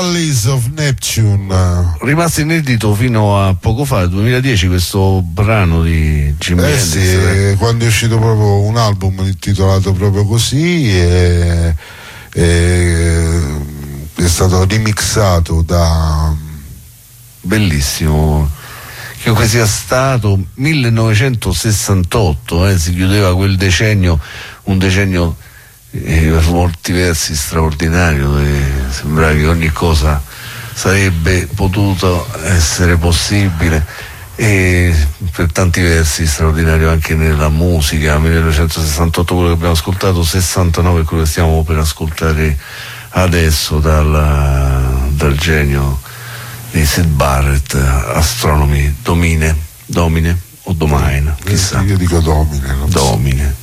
Valleys of Neptune, rimasto inedito fino a poco fa, 2010, questo brano di Jimi Hendrix. Sì, quando è uscito proprio un album intitolato proprio così, è stato remixato da... Bellissimo. Chiunque sia stato, 1968, si chiudeva quel decennio, un decennio per molti versi straordinario, dove sembrava che ogni cosa sarebbe potuto essere possibile, e per tanti versi straordinario anche nella musica. 1968 quello che abbiamo ascoltato, 69 quello che stiamo per ascoltare adesso dal genio di Syd Barrett, Astronomy, Domine o Domain, chissà. Io dico Domine. Domine.